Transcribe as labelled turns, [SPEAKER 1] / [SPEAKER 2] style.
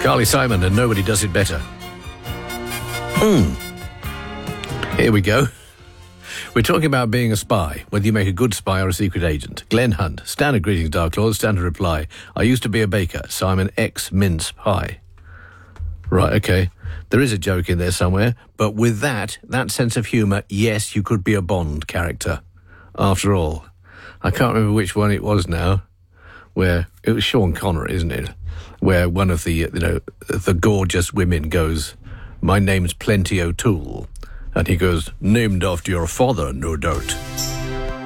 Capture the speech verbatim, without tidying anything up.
[SPEAKER 1] Carly Simon and Nobody Does It Better. Hmm. Here we go. We're talking about being a spy, whether you make a good spy or a secret agent. Glenn Hunt. Standard greetings, Dark Lord. Standard reply. I used to be a baker. Simon X mince pie. Right, okay. There is a joke in there somewhere, but with that, that sense of humour, yes, you could be a Bond character. After all. I can't remember which one it was now, where, it was Sean Connery, isn't it? Where one of the, you know, the gorgeous women goes, my name's Plenty O'Toole. And he goes, named after your father, no doubt.